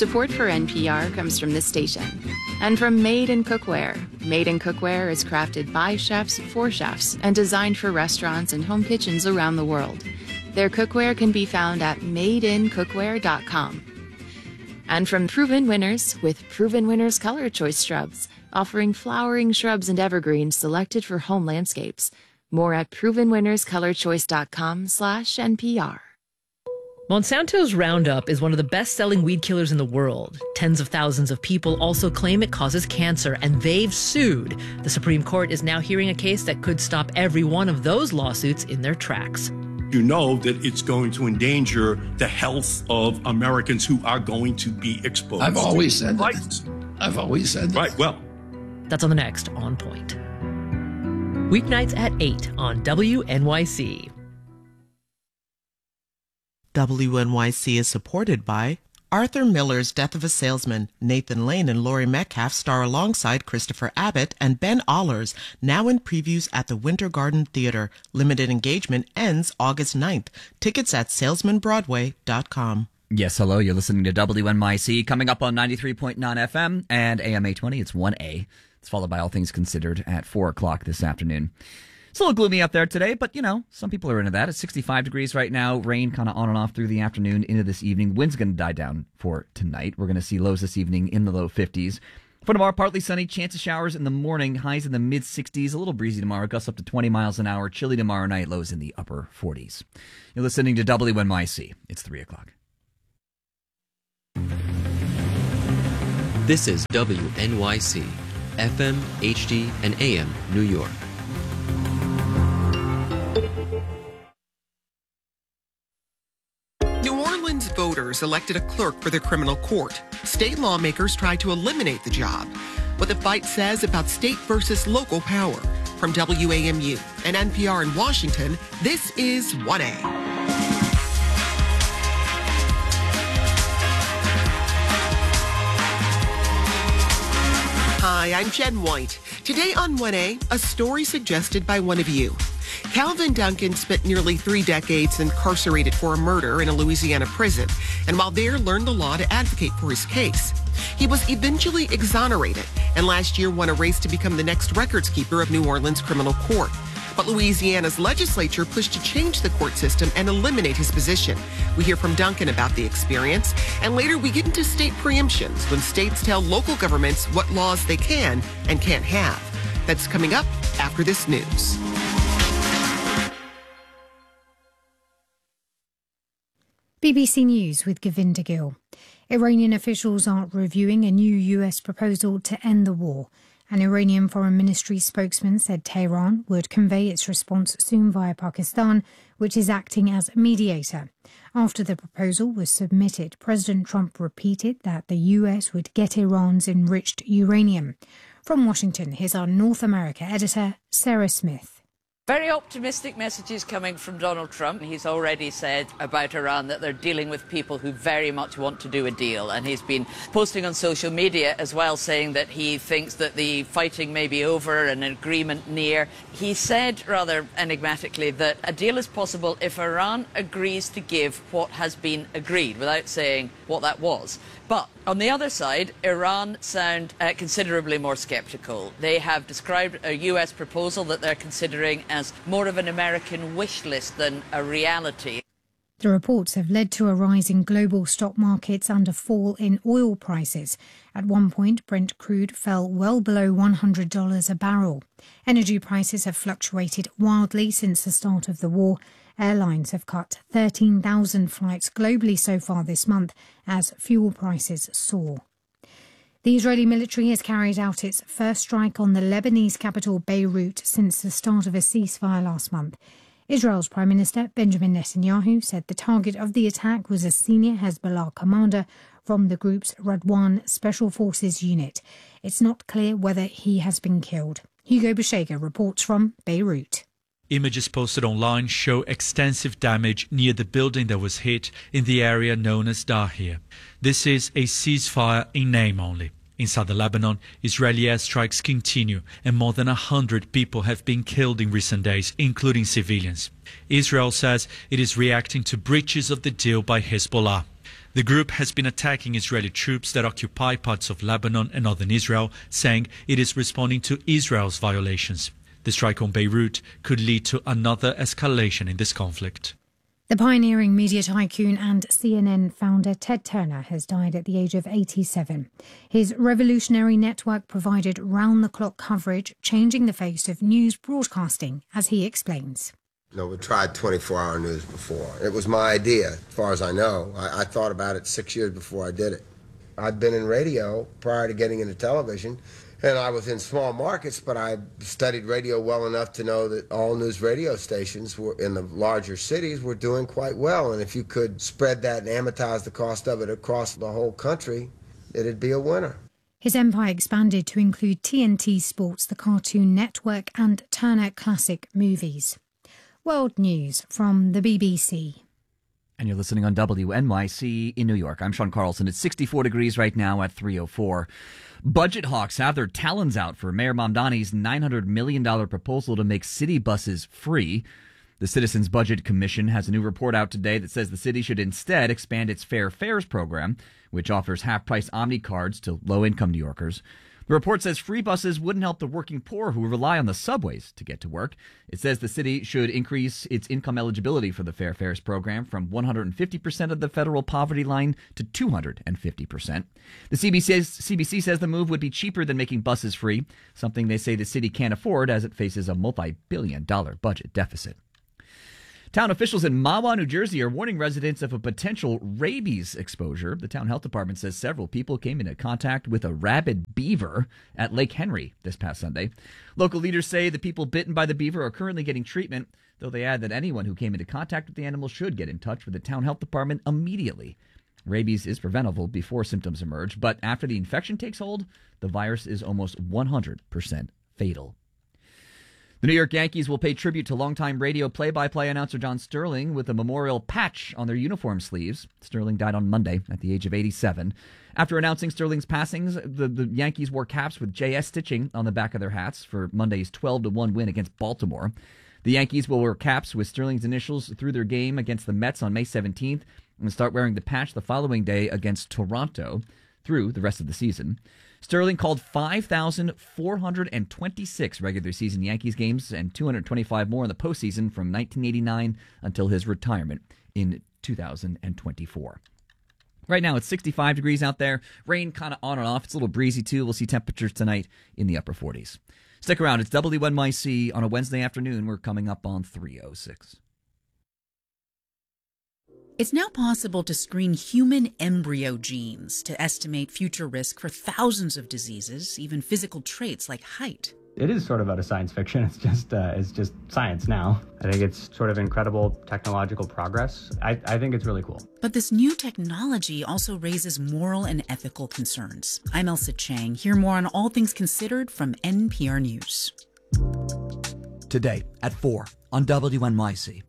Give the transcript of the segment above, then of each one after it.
Support for NPR comes from this station and from Made in Cookware. Made in Cookware is crafted by chefs for chefs and designed for restaurants and home kitchens around the world. Their cookware can be found at madeincookware.com. And from Proven Winners with Proven Winners Color Choice Shrubs, offering flowering shrubs and evergreens selected for home landscapes. More at provenwinnerscolorchoice.com/NPR. Monsanto's Roundup is one of the best-selling weed killers in the world. Tens of thousands of people also claim it causes cancer, and they've sued. The Supreme Court is now hearing a case that could stop every one of those lawsuits in their tracks. You know that it's going to endanger the health of Americans who are going to be exposed. I've always said that. I've always said that. Right, well. That's on the next On Point. Weeknights at 8 on WNYC. WNYC is supported by Arthur Miller's Death of a Salesman. Nathan Lane and Laurie Metcalf star alongside Christopher Abbott and Ben Allers, now in previews at the Winter Garden Theater. Limited engagement ends August 9th. Tickets at salesmanbroadway.com. Yes, hello, you're listening to WNYC, coming up on 93.9 FM and AM 820. It's 1A. It's followed by All Things Considered at 4 o'clock this afternoon. It's a little gloomy out there today, but, you know, some people are into that. It's 65 degrees right now. Rain kind of on and off through the afternoon into this evening. Wind's going to die down for tonight. We're going to see lows this evening in the low 50s. For tomorrow, partly sunny, chance of showers in the morning, highs in the mid-60s, a little breezy tomorrow, gusts up to 20 miles an hour, chilly tomorrow night, lows in the upper 40s. You're listening to WNYC. It's 3 o'clock. This is WNYC, FM, HD, and AM, New York. New Orleans voters elected a clerk for the criminal court. State lawmakers tried to eliminate the job. What the fight says about state versus local power. From WAMU and NPR in Washington, this is 1A. Hi, I'm Jen White. Today on 1A, a story suggested by one of you. Calvin Duncan spent nearly 3 decades incarcerated for a murder in a Louisiana prison, and while there learned the law to advocate for his case. He was eventually exonerated, and last year won a race to become the next records keeper of New Orleans criminal court. But Louisiana's legislature pushed to change the court system and eliminate his position. We hear from Duncan about the experience, and later we get into state preemptions when states tell local governments what laws they can and can't have. That's coming up after this news. BBC News with Govinda Gill. Iranian officials are reviewing a new US proposal to end the war. An Iranian Foreign Ministry spokesman said Tehran would convey its response soon via Pakistan, which is acting as mediator. After the proposal was submitted, President Trump repeated that the US would get Iran's enriched uranium. From Washington, here's our North America editor, Sarah Smith. Very optimistic messages coming from Donald Trump. He's already said about Iran that they're dealing with people who very much want to do a deal. And he's been posting on social media as well, saying that he thinks that the fighting may be over and an agreement near. He said, rather enigmatically, that a deal is possible if Iran agrees to give what has been agreed, without saying what that was. But on the other side, Iran sound considerably more sceptical. They have described a US proposal that they're considering as more of an American wish list than a reality. The reports have led to a rise in global stock markets and a fall in oil prices. At one point, Brent crude fell well below $100 a barrel. Energy prices have fluctuated wildly since the start of the war. Airlines have cut 13,000 flights globally so far this month as fuel prices soar. The Israeli military has carried out its first strike on the Lebanese capital Beirut since the start of a ceasefire last month. Israel's Prime Minister Benjamin Netanyahu said the target of the attack was a senior Hezbollah commander from the group's Radwan Special Forces unit. It's not clear whether he has been killed. Hugo Beshega reports from Beirut. Images posted online show extensive damage near the building that was hit in the area known as Dahir. This is a ceasefire in name only. Inside the Lebanon, Israeli airstrikes continue and more than 100 people have been killed in recent days, including civilians. Israel says it is reacting to breaches of the deal by Hezbollah. The group has been attacking Israeli troops that occupy parts of Lebanon and northern Israel, saying it is responding to Israel's violations. The strike on Beirut could lead to another escalation in this conflict. The pioneering media tycoon and CNN founder Ted Turner has died at the age of 87. His revolutionary network provided round-the-clock coverage, changing the face of news broadcasting, as he explains. We tried 24-hour news before. It was my idea, as far as I know. I thought about it 6 years before I did it. I'd been in radio prior to getting into television, and I was in small markets, but I studied radio well enough to know that all news radio stations were in the larger cities were doing quite well. And if you could spread that and amortize the cost of it across the whole country, it'd be a winner. His empire expanded to include TNT Sports, the Cartoon Network, and Turner Classic Movies. World News from the BBC. And you're listening on WNYC in New York. I'm Sean Carlson. It's 64 degrees right now at 3:04. Budget hawks have their talons out for Mayor Mamdani's $900 million proposal to make city buses free. The Citizens Budget Commission has a new report out today that says the city should instead expand its Fair Fares program, which offers half-price Omni cards to low-income New Yorkers. The report says free buses wouldn't help the working poor who rely on the subways to get to work. It says the city should increase its income eligibility for the Fair Fares program from 150% of the federal poverty line to 250%. The CBC says the move would be cheaper than making buses free, something they say the city can't afford as it faces a multi-billion-dollar budget deficit. Town officials in Mahwah, New Jersey are warning residents of a potential rabies exposure. The town health department says several people came into contact with a rabid beaver at Lake Henry this past Sunday. Local leaders say the people bitten by the beaver are currently getting treatment, though they add that anyone who came into contact with the animal should get in touch with the town health department immediately. Rabies is preventable before symptoms emerge, but after the infection takes hold, the virus is almost 100% fatal. The New York Yankees will pay tribute to longtime radio play-by-play announcer John Sterling with a memorial patch on their uniform sleeves. Sterling died on Monday at the age of 87. After announcing Sterling's passings, the Yankees wore caps with JS stitching on the back of their hats for Monday's 12-1 win against Baltimore. The Yankees will wear caps with Sterling's initials through their game against the Mets on May 17th and start wearing the patch the following day against Toronto through the rest of the season. Sterling called 5,426 regular season Yankees games and 225 more in the postseason from 1989 until his retirement in 2024. Right now it's 65 degrees out there. Rain kind of on and off. It's a little breezy too. We'll see temperatures tonight in the upper 40s. Stick around. It's WNYC on a Wednesday afternoon. We're coming up on 3:06. It's now possible to screen human embryo genes to estimate future risk for thousands of diseases, even physical traits like height. It is sort of out of science fiction. It's just science now. I think it's sort of incredible technological progress. I think it's really cool. But this new technology also raises moral and ethical concerns. I'm Elsa Chang. Hear more on All Things Considered from NPR News. Today at 4 on WNYC.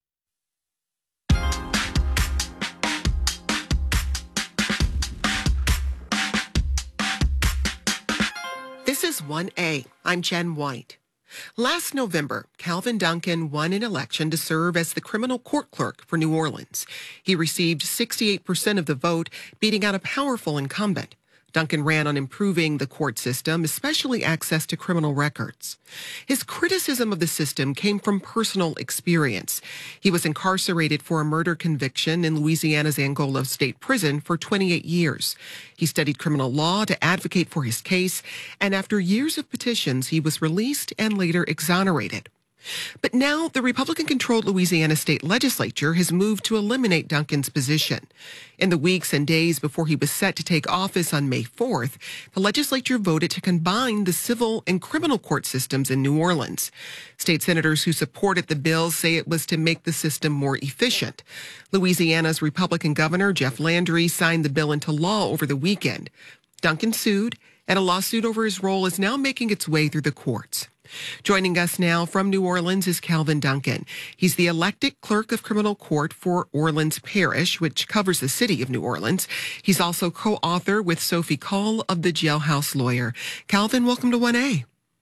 This is 1A. I'm Jen White. Last November, Calvin Duncan won an election to serve as the criminal court clerk for New Orleans. He received 68% of the vote, beating out a powerful incumbent. Duncan ran on improving the court system, especially access to criminal records. His criticism of the system came from personal experience. He was incarcerated for a murder conviction in Louisiana's Angola State Prison for 28 years. He studied criminal law to advocate for his case, and after years of petitions, he was released and later exonerated. But now the Republican-controlled Louisiana state legislature has moved to eliminate Duncan's position. In the weeks and days before he was set to take office on May 4th, the legislature voted to combine the civil and criminal court systems in New Orleans. State senators who supported the bill say it was to make the system more efficient. Louisiana's Republican governor, Jeff Landry, signed the bill into law over the weekend. Duncan sued, and a lawsuit over his role is now making its way through the courts. Joining us now from New Orleans is Calvin Duncan. He's the elected clerk of criminal court for Orleans Parish, which covers the city of New Orleans. He's also co-author with Sophie Call of The Jailhouse Lawyer. Calvin, welcome to 1A.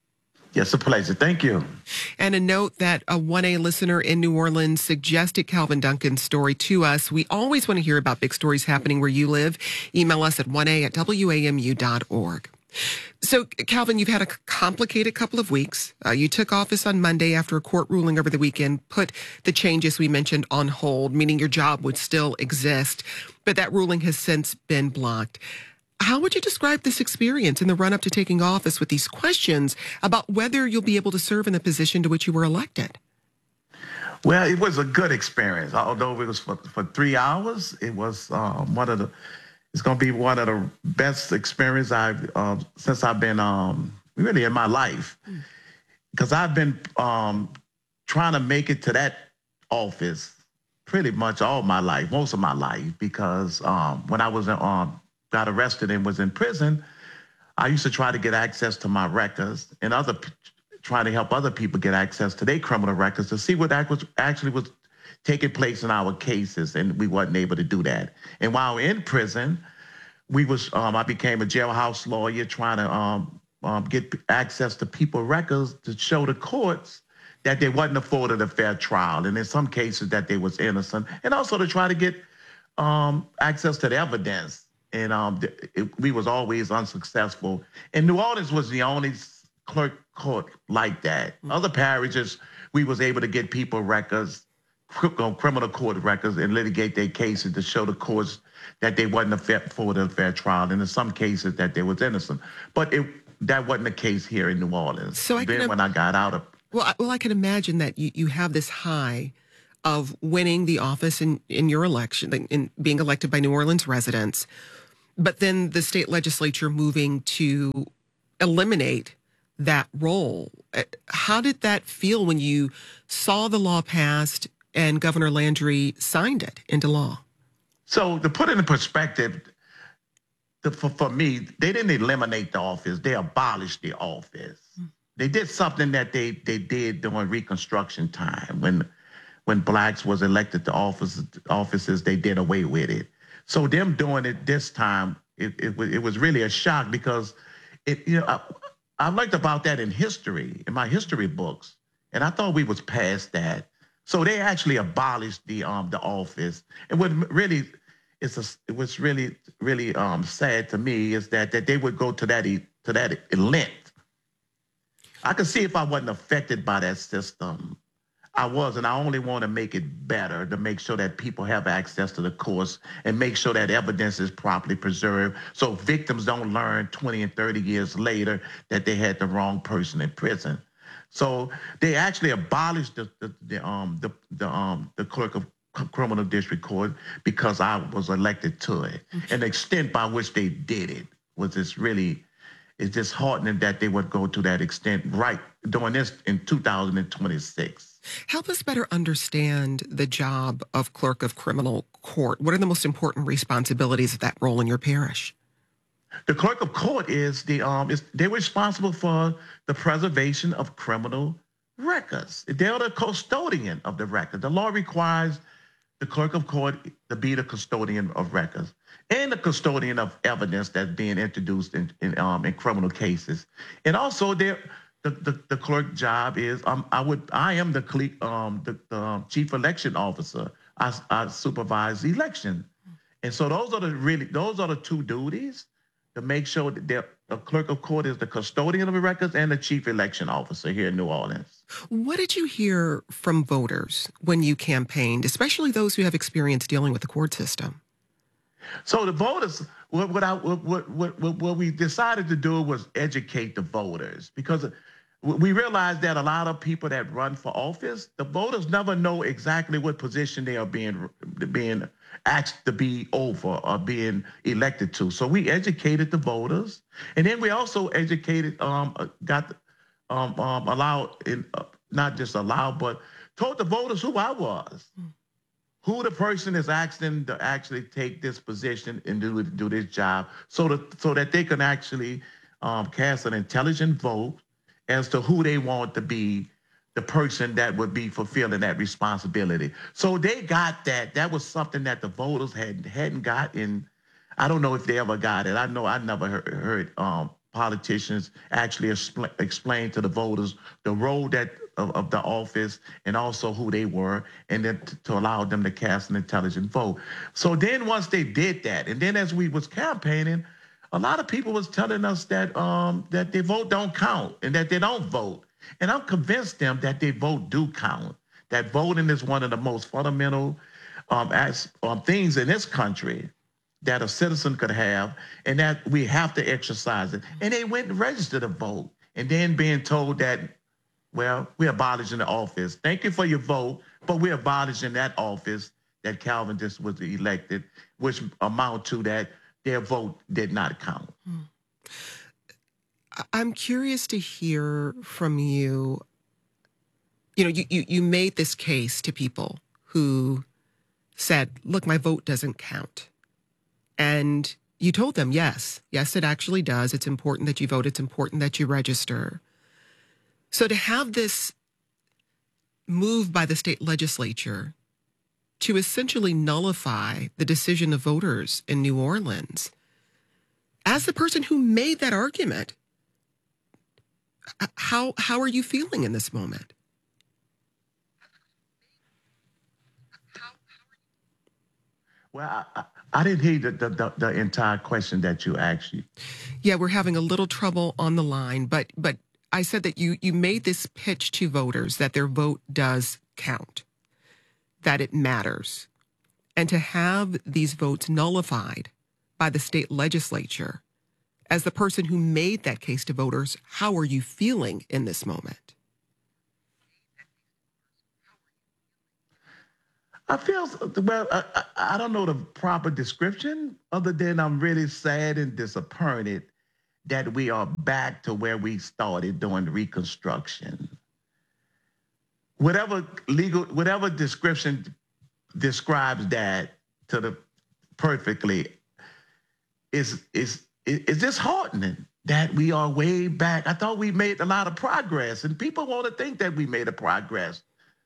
Yes, a pleasure. Thank you. And a note that a 1A listener in New Orleans suggested Calvin Duncan's story to us. We always want to hear about big stories happening where you live. Email us at 1a@wamu.org. So, Calvin, you've had a complicated couple of weeks. You took office on Monday after a court ruling over the weekend put the changes we mentioned on hold, meaning your job would still exist. But that ruling has since been blocked. How would you describe this experience in the run-up to taking office with these questions about whether you'll be able to serve in the position to which you were elected? Well, it was a good experience. Although it was for 3 hours, it was it's going to be one of the best experiences since I've been really in my life. Because I've been trying to make it to that office pretty much all my life, most of my life, because when I was got arrested and was in prison, I used to try to get access to my records and trying to help other people get access to their criminal records to see what actually was taking place in our cases, and we wasn't able to do that. And while in prison, I became a jailhouse lawyer trying to get access to people's records to show the courts that they wasn't afforded a fair trial, and in some cases that they was innocent, and also to try to get access to the evidence. And we was always unsuccessful. And New Orleans was the only clerk court like that. Other parishes, we was able to get people records, criminal court records, and litigate their cases to show the courts that they wasn't afforded a fair trial, and in some cases that they was innocent. But that wasn't the case here in New Orleans. So when I got out of... Well, I can imagine that you have this high of winning the office in your election, in being elected by New Orleans residents, but then the state legislature moving to eliminate that role. How did that feel when you saw the law passed and Governor Landry signed it into law? So to put it in perspective, for me, they didn't eliminate the office. They abolished the office. They did something that they did during Reconstruction time. When blacks was elected to offices, they did away with it. So them doing it this time, it was really a shock, because I learned about that in history, in my history books, and I thought we was past that. So they actually abolished the office. And what really it was really sad to me is that they would go to that length. I could see if I wasn't affected by that system. I was, and I only want to make it better, to make sure that people have access to the courts and make sure that evidence is properly preserved, so victims don't learn 20 and 30 years later that they had the wrong person in prison. So they actually abolished the clerk of criminal district court because I was elected to it. And the extent by which they did it was it's disheartening that they would go to that extent right doing this in 2026. Help us better understand the job of clerk of criminal court. What are the most important responsibilities of that role in your parish? The clerk of court they're responsible for the preservation of criminal records. They're the custodian of the record. The law requires the clerk of court to be the custodian of records and the custodian of evidence that's being introduced in criminal cases. And also the clerk job is I am the chief election officer. I supervise the election, and so those are the two duties, to make sure that the clerk of court is the custodian of the records and the chief election officer here in New Orleans. What did you hear from voters when you campaigned, especially those who have experience dealing with the court system? So the voters, what we decided to do was educate the voters, because we realized that a lot of people that run for office, the voters never know exactly what position they are being asked to be over or being elected to. So we educated the voters, and then we also educated, not just allowed, but told the voters who I was, who the person is asking to actually take this position and do this job, so that they can actually cast an intelligent vote as to who they want to be the person that would be fulfilling that responsibility. So they got that. That was something that the voters hadn't gotten. I don't know if they ever got it. I know I never heard politicians actually explain to the voters the role of the office and also who they were, and then to allow them to cast an intelligent vote. So then once they did that, and then as we was campaigning, a lot of people was telling us that that their vote don't count and that they don't vote. And I'm convinced them that their vote do count, that voting is one of the most fundamental things in this country that a citizen could have, and that we have to exercise it. And they went and registered to vote, and then being told that, well, we're abolishing the office. Thank you for your vote, but we're abolishing that office that Calvin just was elected, which amount to that their vote did not count. I'm curious to hear from you. You know, you made this case to people who said, look, my vote doesn't count. And you told them, yes, it actually does. It's important that you vote. It's important that you register. So to have this move by the state legislature to essentially nullify the decision of voters in New Orleans, as the person who made that argument, how are you feeling in this moment? Well, I didn't hear the entire question that you asked. Yeah, we're having a little trouble on the line, but I said that you made this pitch to voters that their vote does count, that it matters. And to have these votes nullified by the state legislature, as the person who made that case to voters, how are you feeling in this moment? I feel, well, I don't know the proper description other than I'm really sad and disappointed that we are back to where we started during the Reconstruction. Whatever description describes that to the perfectly is disheartening that we are way back. I thought we made a lot of progress, and people want to think that we made a progress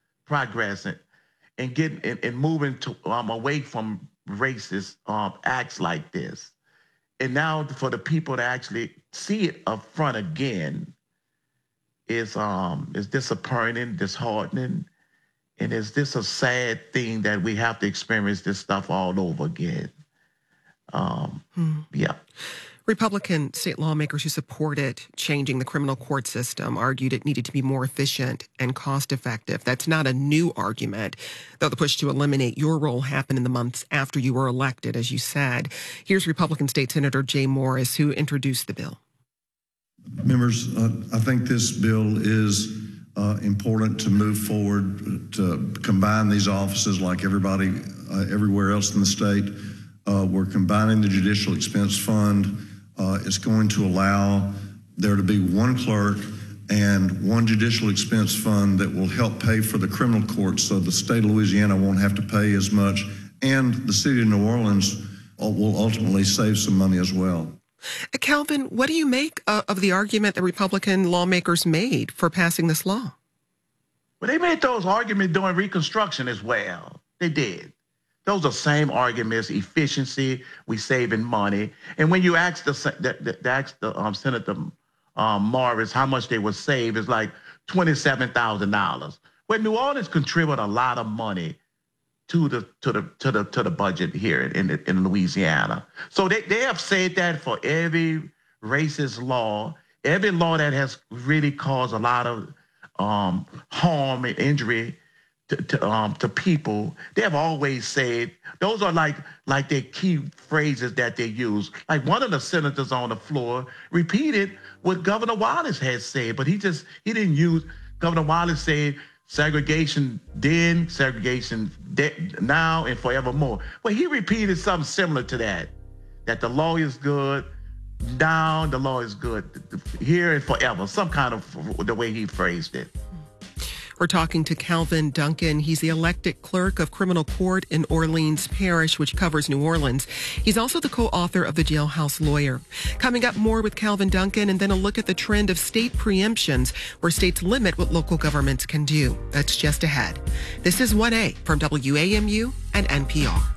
and getting and moving to away from racist acts like this. And now for the people to actually see it up front again is disappointing, disheartening, and is this a sad thing that we have to experience this stuff all over again? Yeah. Republican state lawmakers who supported changing the criminal court system argued it needed to be more efficient and cost-effective. That's not a new argument, though the push to eliminate your role happened in the months after you were elected, as you said. Here's Republican State Senator Jay Morris, who introduced the bill. Members, I think this bill is important to move forward, to combine these offices like everybody everywhere else in the state. We're combining the Judicial Expense Fund. It's going to allow there to be one clerk and one judicial expense fund that will help pay for the criminal courts, so the state of Louisiana won't have to pay as much, and the city of New Orleans will ultimately save some money as well. Calvin, what do you make of the argument that Republican lawmakers made for passing this law? Well, they made those arguments during Reconstruction as well. They did. Those are same arguments: efficiency, we saving money. And when you ask Senator Morris how much they would save, it's like $27,000. Well, New Orleans contribute a lot of money to the budget here in Louisiana. So they have said that for every racist law, every law that has really caused a lot of harm and injury to people, they have always said those are like their key phrases that they use. Like one of the senators on the floor repeated what Governor Wallace had said, but he didn't use. Governor Wallace said segregation then, segregation now, and forevermore. Well, he repeated something similar to that the law is good now, the law is good here and forever. Some kind of the way he phrased it. We're talking to Calvin Duncan. He's the elected clerk of criminal court in Orleans Parish, which covers New Orleans. He's also the co-author of The Jailhouse Lawyer. Coming up, more with Calvin Duncan, and then a look at the trend of state preemptions, where states limit what local governments can do. That's just ahead. This is 1A from WAMU and NPR.